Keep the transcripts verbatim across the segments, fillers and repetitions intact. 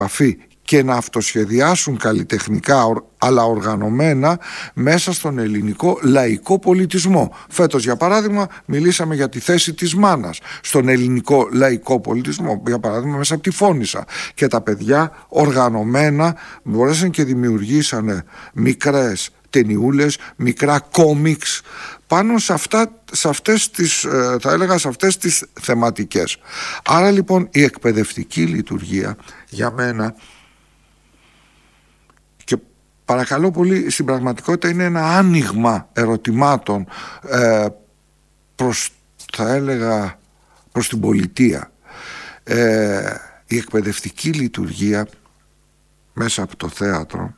επαφή και να αυτοσχεδιάσουν καλλιτεχνικά αλλά οργανωμένα μέσα στον ελληνικό λαϊκό πολιτισμό. Φέτος, για παράδειγμα, μιλήσαμε για τη θέση της μάνας στον ελληνικό λαϊκό πολιτισμό, για παράδειγμα μέσα από τη Φώνισσα, και τα παιδιά οργανωμένα μπορέσαν και δημιουργήσανε μικρές ταινιούλες, μικρά κόμιξ πάνω σε, αυτά, σε αυτές τις, θα έλεγα, σε αυτές τις θεματικές. Άρα λοιπόν η εκπαιδευτική λειτουργία για μένα, και παρακαλώ πολύ, στην πραγματικότητα είναι ένα άνοιγμα ερωτημάτων ε, προς, θα έλεγα, προς την πολιτεία. Ε, η εκπαιδευτική λειτουργία μέσα από το θέατρο,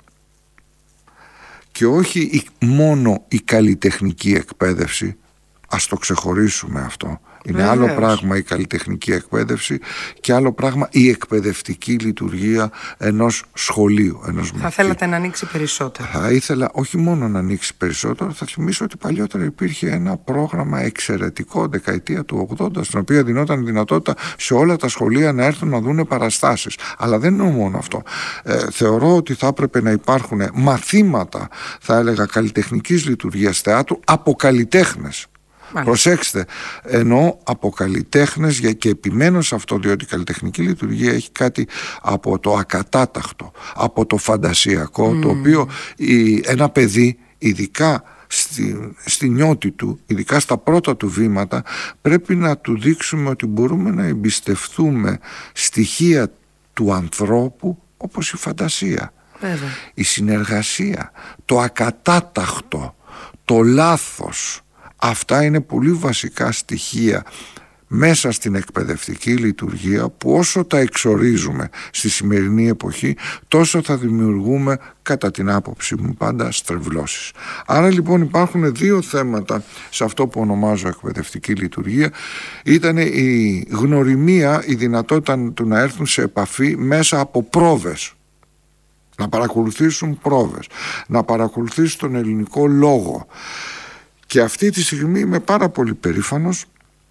και όχι μόνο η καλλιτεχνική εκπαίδευση, ας το ξεχωρίσουμε αυτό. Είναι Βεβαίως. Άλλο πράγμα η καλλιτεχνική εκπαίδευση και άλλο πράγμα η εκπαιδευτική λειτουργία ενός σχολείου, ενός Θα μαθητή. Θέλατε να ανοίξει περισσότερο. Θα ήθελα όχι μόνο να ανοίξει περισσότερο, θα θυμίσω ότι παλιότερα υπήρχε ένα πρόγραμμα εξαιρετικό δεκαετία του ογδόντα, στην οποία δινόταν δυνατότητα σε όλα τα σχολεία να έρθουν να δούνε παραστάσεις. Αλλά δεν είναι μόνο αυτό. Ε, θεωρώ ότι θα έπρεπε να υπάρχουν μαθήματα, θα έλεγα, καλλιτεχνικής λειτουργίας θεάτρου από καλλιτέχνες. Μάλιστα. Προσέξτε, εννοώ από καλλιτέχνες, και επιμένω σε αυτό, διότι η καλλιτεχνική λειτουργία έχει κάτι από το ακατάταχτο, από το φαντασιακό, mm. το οποίο η, ένα παιδί, ειδικά στη, στη νιώτη του, ειδικά στα πρώτα του βήματα, πρέπει να του δείξουμε ότι μπορούμε να εμπιστευτούμε στοιχεία του ανθρώπου, όπως η φαντασία, Βέβαια. η συνεργασία, το ακατάταχτο, το λάθος. Αυτά είναι πολύ βασικά στοιχεία μέσα στην εκπαιδευτική λειτουργία, που όσο τα εξορίζουμε στη σημερινή εποχή, τόσο θα δημιουργούμε, κατά την άποψή μου πάντα, στρεβλώσεις. Άρα λοιπόν υπάρχουν δύο θέματα σε αυτό που ονομάζω εκπαιδευτική λειτουργία. Ήταν η γνωριμία, η δυνατότητα του να έρθουν σε επαφή μέσα από πρόβες, να παρακολουθήσουν πρόβες, να παρακολουθήσουν τον ελληνικό λόγο. Και αυτή τη στιγμή είμαι πάρα πολύ περήφανος,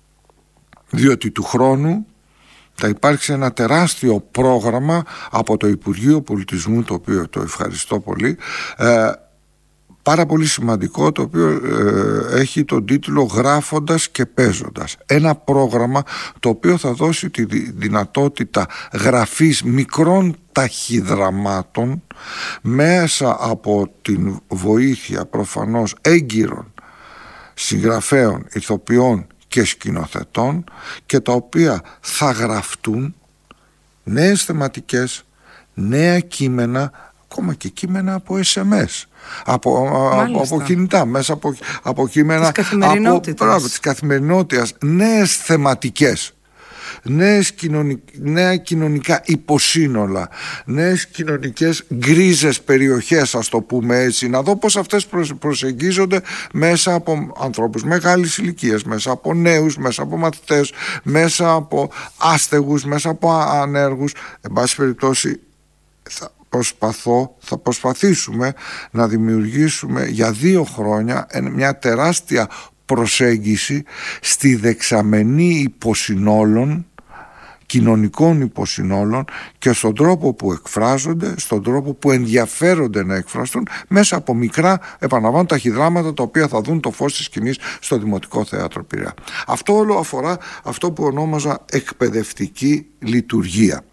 διότι του χρόνου θα υπάρξει ένα τεράστιο πρόγραμμα από το Υπουργείο Πολιτισμού, το οποίο το ευχαριστώ πολύ, ε, πάρα πολύ σημαντικό, το οποίο ε, έχει τον τίτλο «Γράφοντας και παίζοντας». Ένα πρόγραμμα το οποίο θα δώσει τη δυνατότητα γραφής μικρών ταχυδραμάτων μέσα από την βοήθεια προφανώς έγκυρων συγγραφέων, ηθοποιών και σκηνοθετών, και τα οποία θα γραφτούν νέες θεματικές, νέα κείμενα, ακόμα και κείμενα από ες εμ ες, από, από, από κινητά, μέσα από, από κείμενα της καθημερινότητας. Από, της καθημερινότητας, νέες θεματικές, νέες κοινωνικ, νέα κοινωνικά υποσύνολα, νέες κοινωνικές γκρίζες περιοχές, ας το πούμε έτσι, να δω πώς αυτές προσεγγίζονται μέσα από ανθρώπους μεγάλης ηλικίας, μέσα από νέους, μέσα από μαθητές, μέσα από άστεγους, μέσα από ανέργους. Εν πάση περιπτώσει, θα προσπαθώ, θα προσπαθήσουμε να δημιουργήσουμε για δύο χρόνια μια τεράστια προσέγγιση στη δεξαμενή υποσυνόλων, κοινωνικών υποσυνόλων, και στον τρόπο που εκφράζονται, στον τρόπο που ενδιαφέρονται να εκφραστούν μέσα από μικρά, επαναλαμβάνω, ταχυδράματα, τα οποία θα δουν το φως της σκηνής στο Δημοτικό Θέατρο Πειραιά. Αυτό όλο αφορά αυτό που ονόμαζα εκπαιδευτική λειτουργία.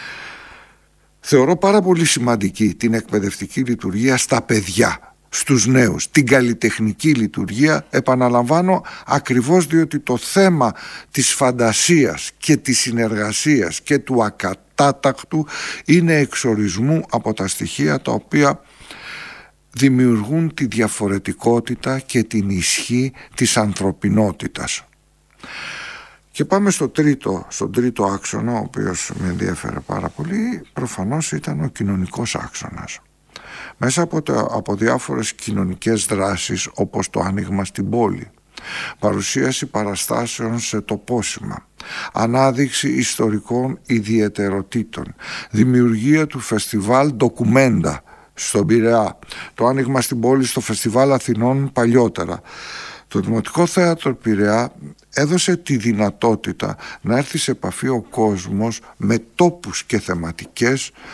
Θεωρώ πάρα πολύ σημαντική την εκπαιδευτική λειτουργία στα παιδιά, στους νέους, την καλλιτεχνική λειτουργία, επαναλαμβάνω, ακριβώς διότι το θέμα της φαντασίας και της συνεργασίας και του ακατάτακτου είναι εξορισμού από τα στοιχεία τα οποία δημιουργούν τη διαφορετικότητα και την ισχύ της ανθρωπινότητας. Και πάμε στο τρίτο, στον τρίτο άξονα, ο οποίος με ενδιαφέρε πάρα πολύ, προφανώς ήταν ο κοινωνικός άξονας. Μέσα από, το, από διάφορες κοινωνικές δράσεις, όπως το άνοιγμα στην πόλη, παρουσίαση παραστάσεων σε τοπόσημα, ανάδειξη ιστορικών ιδιαιτεροτήτων, δημιουργία του φεστιβάλ Ντοκουμέντα στον Πειραιά, το άνοιγμα στην πόλη στο φεστιβάλ Αθηνών παλιότερα. Το Δημοτικό Θέατρο Πειραιά έδωσε τη δυνατότητα να έρθει σε επαφή ο κόσμος με τόπους και θεματικές